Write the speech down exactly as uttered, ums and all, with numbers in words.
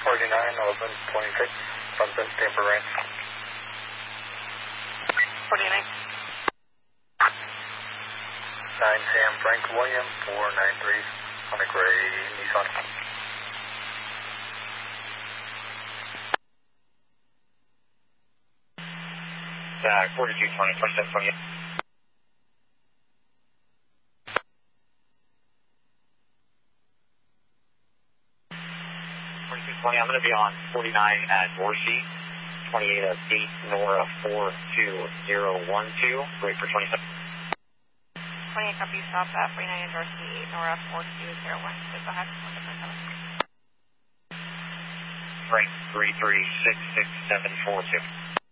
forty-nine, eleven twenty-six, Sunset Tampa Ranch. forty-nine. nine Sam Frank William, four nine three on a gray Nissan. Uh, forty-two twenty, twenty-seven twenty. forty-two twenty, I'm going to be on forty-nine at Dorsey, twenty-eight of eight, Nora four two zero one two, wait for twenty-seven. twenty-eight copy, stop at forty-nine at Dorsey, eight, Nora four two zero one two, go ahead, twenty-seven. Frank three three six six seven four two.